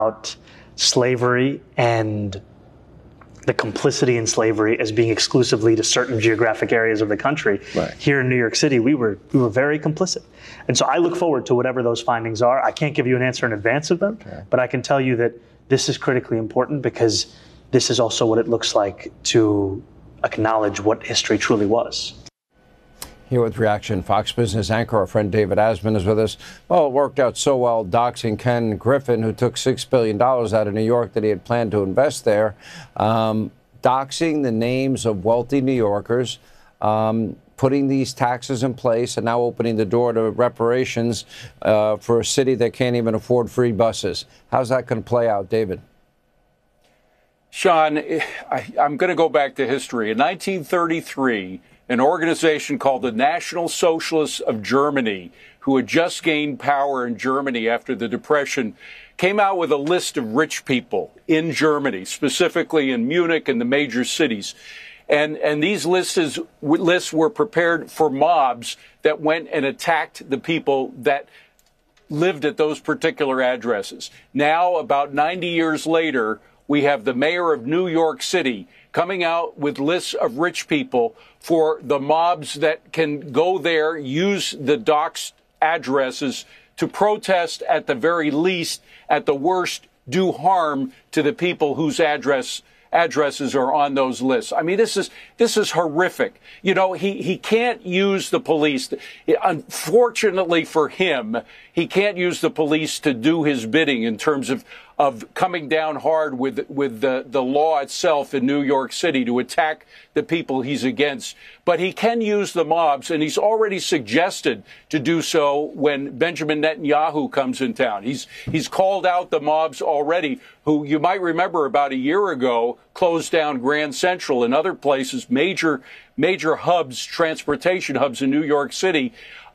about slavery and the complicity in slavery as being exclusively to certain geographic areas of the country. Right. Here in New York City, we were very complicit. And so I look forward to whatever those findings are. I can't give you an answer in advance of them, but I can tell you that this is critically important because this is also what it looks like to acknowledge what history truly was. Here with reaction, Fox Business anchor, our friend David Asman is with us. Well, it worked out so well doxing Ken Griffin, who took $6 billion out of New York that he had planned to invest there. Doxing the names of wealthy New Yorkers, putting these taxes in place, and now opening the door to reparations for a city that can't even afford free buses. How's that going to play out, David? Sean, I'm going to go back to history. In 1933, an organization called the National Socialists of Germany, who had just gained power in Germany after the Depression, came out with a list of rich people in Germany, specifically in Munich and the major cities. And these lists were prepared for mobs that went and attacked the people that lived at those particular addresses. Now, about 90 years later, we have the mayor of New York City coming out with lists of rich people for the mobs that can go there, use the doxed addresses to protest at the very least, at the worst, do harm to the people whose addresses are on those lists. I mean, this is horrific. You know, he can't use the police. Unfortunately for him, he can't use the police to do his bidding in terms of coming down hard with the law itself in New York City to attack the people he's against. But he can use the mobs, and he's already suggested to do so when Benjamin Netanyahu comes in town. He's called out the mobs already, who you might remember about a year ago closed down Grand Central and other places, major hubs, transportation hubs in New York City,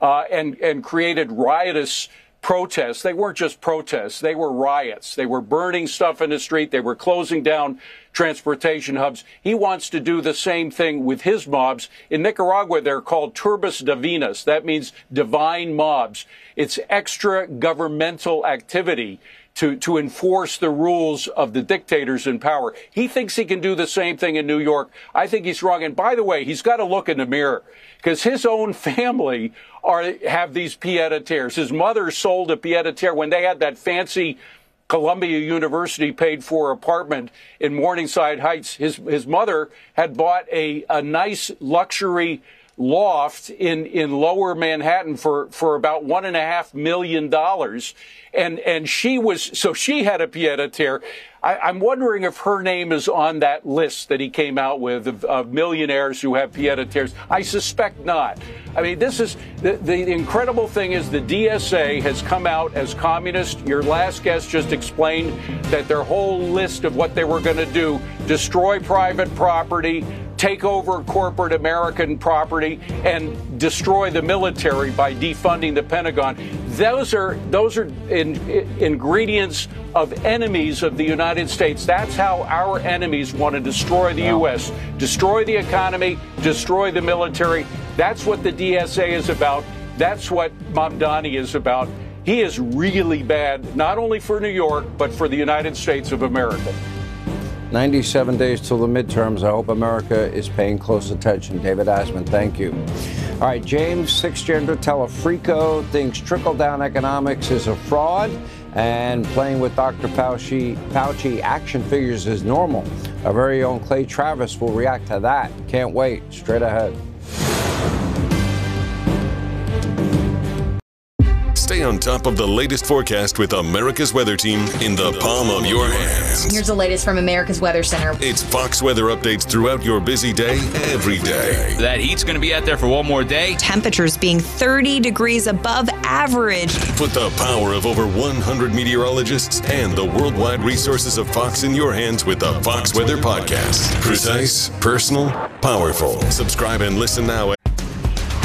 and created riotous protests. They weren't just protests. They were riots. They were burning stuff in the street. They were closing down transportation hubs. He wants to do the same thing with his mobs. In Nicaragua, they're called turbas divinas. That means divine mobs. It's extra governmental activity to enforce the rules of the dictators in power. He thinks he can do the same thing in New York. I think he's wrong. And by the way, he's got to look in the mirror because his own family have these pied-à-terres. His mother sold a pied-à-terre when they had that fancy Columbia University paid for apartment in Morningside Heights. His mother had bought a nice luxury loft in lower Manhattan for about $1.5 million. And she had a pied-à-terre. I'm wondering if her name is on that list that he came out with of millionaires who have pied-à-terres. I suspect not. I mean, this is the incredible thing is the DSA has come out as communist. Your last guest just explained that their whole list of what they were going to do, destroy private property, take over corporate American property, and destroy the military by defunding the Pentagon. Those are ingredients of enemies of the United States. That's how our enemies want to destroy the U.S., destroy the economy, destroy the military. That's what the DSA is about. That's what Mamdani is about. He is really bad, not only for New York, but for the United States of America. 97 days till the midterms. I hope America is paying close attention. David Asman, thank you. All right, James, cisgender Telefrico thinks trickle-down economics is a fraud and playing with Dr. Fauci action figures is normal. Our very own Clay Travis will react to that. Can't wait. Straight ahead. Stay on top of the latest forecast with America's Weather Team in the palm of your hands. Here's the latest from America's Weather Center. It's Fox weather updates throughout your busy day, every day. That heat's going to be out there for one more day. Temperatures being 30 degrees above average. Put the power of over 100 meteorologists and the worldwide resources of Fox in your hands with the Fox Weather Podcast. Precise, personal, powerful. Subscribe and listen now at